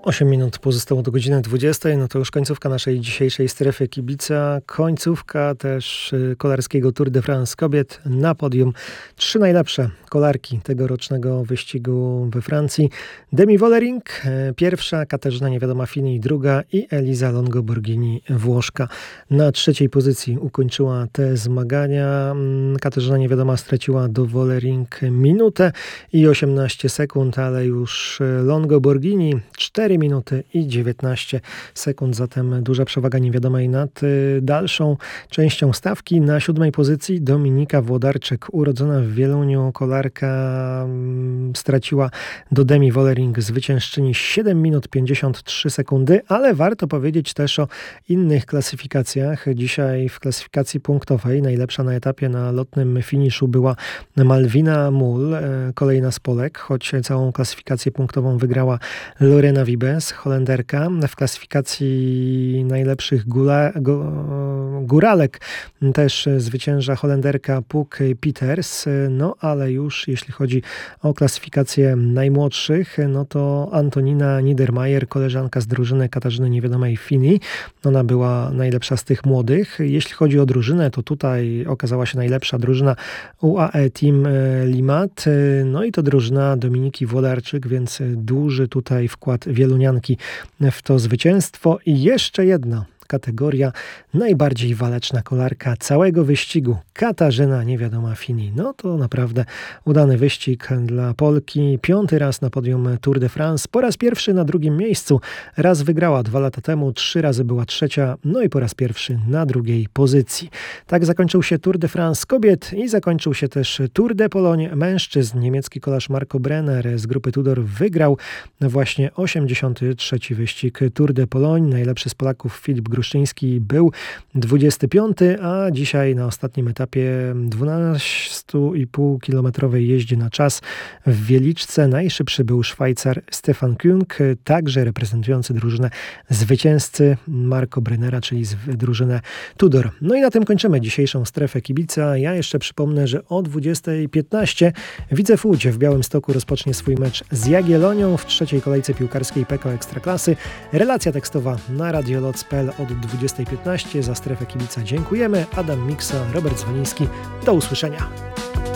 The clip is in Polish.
8 minut pozostało do godziny 20. No to już końcówka naszej dzisiejszej strefy kibica. Końcówka też kolarskiego Tour de France kobiet. Na podium 3 najlepsze kolarki tegorocznego wyścigu we Francji. Demi Vollering pierwsza, Katarzyna Niewiadoma-Fini druga i Elisa Longo-Borghini Włoszka. Na trzeciej pozycji ukończyła te zmagania. Katarzyna Niewiadoma straciła do Vollering minutę i 18 sekund, ale już Longo-Borghini 4 minuty i 19 sekund, zatem duża przewaga Niewiadomej nad dalszą częścią stawki. Na 7 pozycji Dominika Włodarczyk, urodzona w Wieluniu kolarka, straciła do Demi Vollering, zwyciężczyni, 7 minut 53 sekundy, ale warto powiedzieć też o innych klasyfikacjach. Dzisiaj w klasyfikacji punktowej najlepsza na etapie na lotnym finiszu była Malwina Mul, kolejna z Polek, choć całą klasyfikację punktową wygrała Lorena Wiebes, Holenderka. W klasyfikacji najlepszych góralek też zwycięża Holenderka Puk Peters, no ale już jeśli chodzi o klasyfikację najmłodszych, no to Antonina Niedermayer, koleżanka z drużyny Katarzyny Niewiadomej-Fini, ona była najlepsza z tych młodych. Jeśli chodzi o drużynę, to tutaj okazała się najlepsza drużyna UAE Team Limat, no i to drużyna Dominiki Włodarczyk, więc duży tutaj wkład wielunianki w to zwycięstwo. I jeszcze jedna kategoria, najbardziej waleczna kolarka całego wyścigu, Katarzyna Niewiadoma-Fini. No to naprawdę udany wyścig dla Polki. 5. raz na podium Tour de France. Po raz pierwszy na drugim miejscu. Raz wygrała 2 lata temu, 3 razy była trzecia, no i po raz pierwszy na drugiej pozycji. Tak zakończył się Tour de France kobiet i zakończył się też Tour de Pologne mężczyzn. Niemiecki kolarz Marco Brenner z grupy Tudor wygrał właśnie 83. wyścig Tour de Pologne. Najlepszy z Polaków Filip Gruszczyński był 25, a dzisiaj na ostatnim etapie 12,5 kilometrowej jeździe na czas w Wieliczce najszybszy był Szwajcar Stefan Küng, także reprezentujący drużynę zwycięzcy Marco Brennera, czyli drużynę Tudor. No i na tym kończymy dzisiejszą strefę kibica. Ja jeszcze przypomnę, że o 20:15 Widzew Łódź w Białymstoku rozpocznie swój mecz z Jagiellonią w trzeciej kolejce piłkarskiej PKO Ekstraklasy. Relacja tekstowa na radioloc.pl od 20:15. Za strefę kibica dziękujemy. Adam Miksa, Robert Zwaniński. Do usłyszenia.